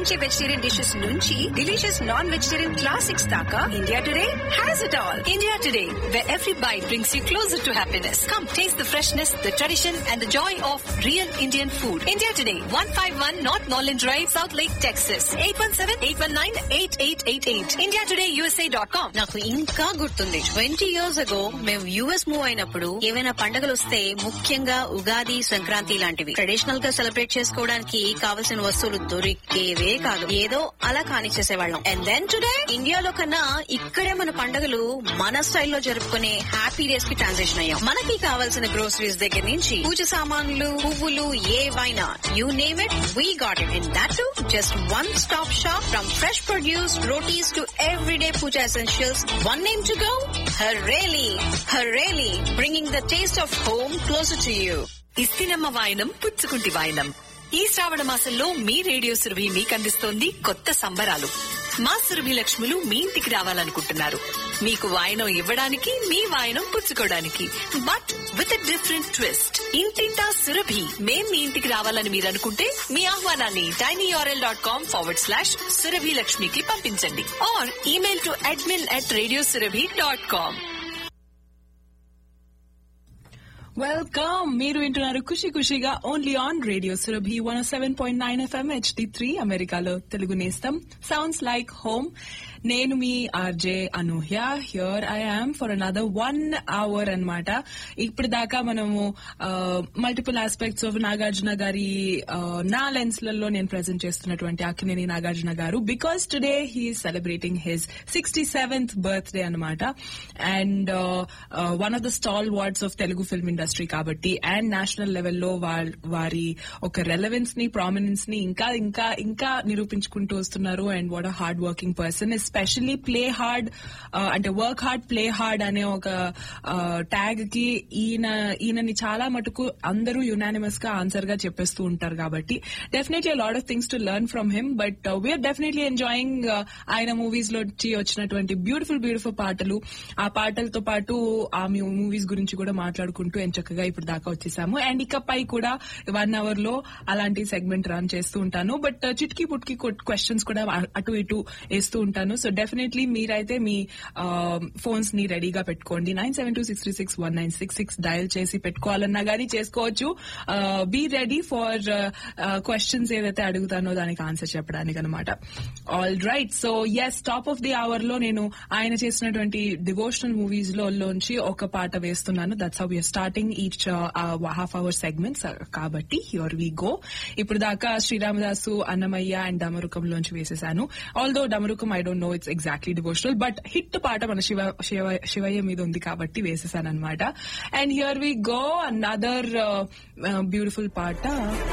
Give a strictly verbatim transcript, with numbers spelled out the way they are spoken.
అలరించే vegetarian dishes నుంచి delicious non vegetarian classics దాకా India today has it all. India today, where every bite brings you closer to happiness. Come taste the freshness, the tradition, and the joy of real Indian food. India Today, one fifty-one North Norland Drive, South Lake, Texas. eight one seven, eight one nine, eight eight eight eight. india today u s a dot com. నాకు ఇంకా గుర్తుంది, twenty years ago మేము US move అయినప్పుడు ఏవైనా పండుగలు వస్తే, ముఖ్యంగా ఉగాది, సంక్రాంతి లాంటివి ట్రెడిషనల్ గా సెలబ్రేట్ చేసుకోవడానికి కావలసిన వస్తువులు దొరికేవే కాదు. ఏదో అలా కానిచ్చేసేవాళ్ళం. అండ్ దెన్ టుడే ఇండియాలో కన్నా ఇక్కడే మన పండుగలు మన స్టైల్లో జరుపుకునే హ్యాపీ డేస్ కి ట్రాన్సిషన్ అయ్యాం. మనకి కావాల్సిన గ్రోసరీస్ దగ్గర నుంచి పూజ సామాన్లు, పువ్వులు, ఏవైనా you name it, we got it. And that to just one stop shop. From fresh produce, rotis to everyday puja essentials, one name to go, హరేలీ. హరేలీ, bringing the taste of home closer to you. ఇస్తినమ్మ వాయనం పుచ్చుకుంటి వాయనం. ఈ శ్రావణ మాసంలో మీ radio Surabhi మీకు అందిస్తోంది కొత్త సంబరాలు. మా సురభి లక్ష్ములు మీ ఇంటికి రావాలనుకుంటున్నారు. మీకు వాయనం ఇవ్వడానికి, మీ వాయనం పుచ్చుకోవడానికి, but with a different twist. ఇంటింటా సురభి, మేం మీ ఇంటికి రావాలని మీరు అనుకుంటే మీ ఆహ్వానాన్ని tinyurl dot com forward slash Surabhi లక్ష్మికి పంపించండి. Are email to admin at radio Surabhi dot com. Welcome. మీరు వింటున్నారు ఖుషి ఖుషిగా only on radio Surabhi one seven point nine FM HD three, అమెరికాలో తెలుగు నేస్తం. Sounds like home. నేను మీ RJ Anuhya. Here I am for another one hour అన్నమాట. ఇప్పుడు దాకా మనము multiple aspects of Nagarjuna గారి నా లెన్స్ లలో నేను ప్రెజెంట్ చేస్తున్నటువంటి అక్కినేని నాగార్జున గారు, because today he celebrating his sixty seventh birthday అనమాట. And one of the stall wards of Telugu film industry కాబట్టి, అండ్ నేషనల్ లెవెల్లో వారి ఒక రెలవెన్స్ ని, ప్రామినెన్స్ ని ఇంకా ఇంకా ఇంకా నిరూపించుకుంటూ వస్తున్నారు. And what a hard working person, especially play hard, అంటే వర్క్ హార్డ్ ప్లే హార్డ్ అనే ఒక ట్యాగ్ కి ఈయన ఈయనని చాలా మటుకు అందరూ యునానిమస్ గా ఆన్సర్ గా చెప్పేస్తూ ఉంటారు. కాబట్టి definitely lot of things to learn from him. But we're definitely enjoying ఆయన మూవీస్ లో వచ్చినటువంటి బ్యూటిఫుల్ బ్యూటిఫుల్ పాటలు. ఆ పాటలతో పాటు ఆ మూవీస్ గురించి కూడా మాట్లాడుకుంటూ చక్కగా ఇప్పుడు దాకా వచ్చేసాము. అండ్ ఇకపై కూడా వన్ అవర్ లో అలాంటి సెగ్మెంట్ రన్ చేస్తూ ఉంటాను. బట్ చిట్కీ పుట్కి క్వశ్చన్స్ కూడా అటు ఇటు వేస్తూ ఉంటాను. సో డెఫినెట్లీ మీరైతే మీ ఫోన్స్ ని రెడీగా పెట్టుకోండి. Nine seven two six three six one nine six six dial చేసి పెట్టుకోవాలన్నా గానీ చేసుకోవచ్చు. బీ రెడీ ఫర్ క్వశ్చన్స్ ఏదైతే అడుగుతానో దానికి ఆన్సర్ చెప్పడానికి అనమాట. All right. So yes, top of the hour లో నేను ఆయన చేసినటువంటి డివోషనల్ మూవీస్ లోంచి ఒక పాట వేస్తున్నాను. That's how we are starting each half hour segments. కాబట్టి హియర్ వి గో. ఇప్పుడు దాకా శ్రీరామదాసు, అన్నమయ్య అండ్ డమరుకంలోంచి వేసేసాను. Although Damarukam I don't know it's exactly devotional, but hit పాట మన శివ శివయ్య మీద ఉంది కాబట్టి వేసేసాను అనమాట. And here we go, another beautiful పాట.